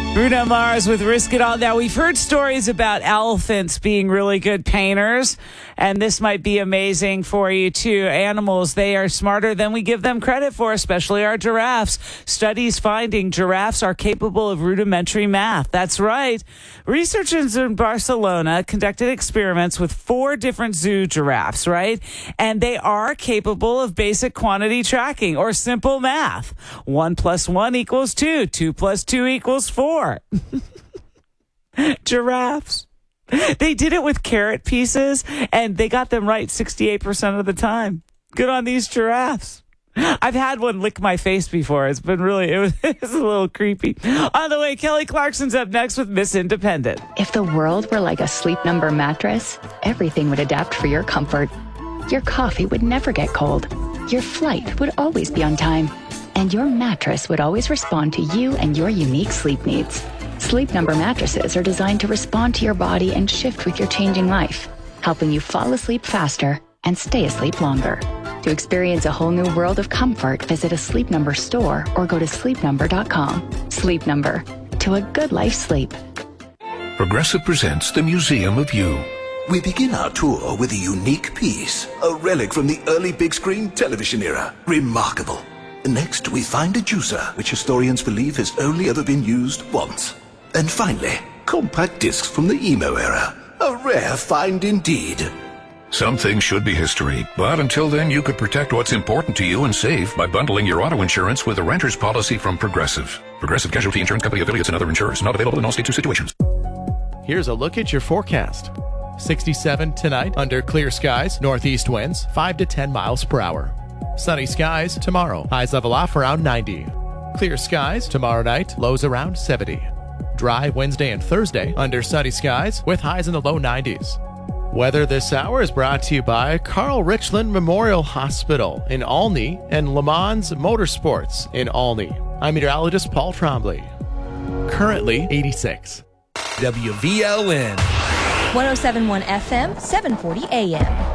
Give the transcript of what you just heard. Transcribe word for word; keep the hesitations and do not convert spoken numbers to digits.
Bruno Mars with Risk It All. Now, we've heard stories about elephants being really good painters, and this might be amazing for you, too. Animals, they are smarter than we give them credit for, especially our giraffes. Studies finding giraffes are capable of rudimentary math. That's right. Researchers in Barcelona conducted experiments with four different zoo giraffes, right? And they are capable of basic quantity tracking or simple math. One plus one equals two. Two plus two equals four. Giraffes. They did it with carrot pieces, and they got them right sixty-eight percent of the time. Good on these giraffes. I've had one lick my face before. It's been really, it was, it was a little creepy. On the way, Kelly Clarkson's up next with Miss Independent. If the world were like a Sleep Number mattress, everything would adapt for your comfort. Your coffee would never get cold. Your flight would always be on time. And your mattress would always respond to you and your unique sleep needs. Sleep Number mattresses are designed to respond to your body and shift with your changing life, helping you fall asleep faster and stay asleep longer. To experience a whole new world of comfort, visit a Sleep Number store or go to sleep number dot com. Sleep Number. To a good life sleep. Progressive presents the Museum of You. We begin our tour with a unique piece, a relic from the early big screen television era. Remarkable. Next, we find a juicer, which historians believe has only ever been used once. And finally, compact discs from the emo era. A rare find indeed. Some things should be history, but until then you could protect what's important to you and save by bundling your auto insurance with a renter's policy from Progressive. Progressive Casualty Insurance Company affiliates and other insurers. Not available in all states or situations. Here's a look at your forecast. sixty-seven tonight under clear skies, northeast winds five to ten miles per hour. Sunny skies tomorrow, highs level off around ninety. Clear skies tomorrow night, lows around seventy. Dry Wednesday and Thursday under sunny skies with highs in the low nineties. Weather this hour is brought to you by Carl Richland Memorial Hospital in Olney and Le Mans Motorsports in Olney. I'm meteorologist Paul Trombley. Currently eighty-six. W V L N one oh seven point one F M, seven forty A M.